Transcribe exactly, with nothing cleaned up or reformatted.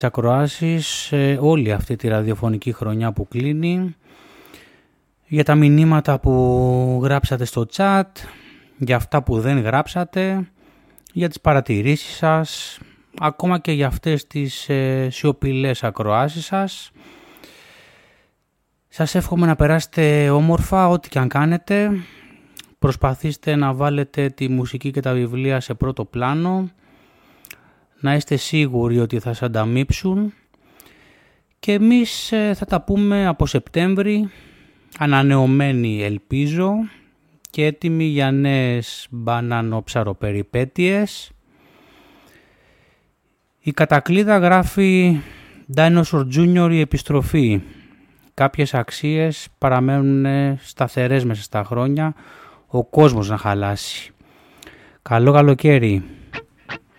ακροάσεις ε, όλη αυτή τη ραδιοφωνική χρονιά που κλείνει, για τα μηνύματα που γράψατε στο chat, για αυτά που δεν γράψατε, για τις παρατηρήσεις σας, ακόμα και για αυτές τις ε, σιωπηλές ακροάσεις σας. Σας εύχομαι να περάσετε όμορφα ό,τι και αν κάνετε. Προσπαθήστε να βάλετε τη μουσική και τα βιβλία σε πρώτο πλάνο. Να είστε σίγουροι ότι θα σας ανταμείψουν. Και εμείς ε, θα τα πούμε από Σεπτέμβρη, ανανεωμένοι ελπίζω και έτοιμοι για νέες μπανανοψαροπεριπέτειες. Η Κατακλείδα γράφει Dinosaur Junior η επιστροφή. Κάποιες αξίες παραμένουν σταθερές μέσα στα χρόνια, ο κόσμος να χαλάσει. Καλό καλοκαίρι.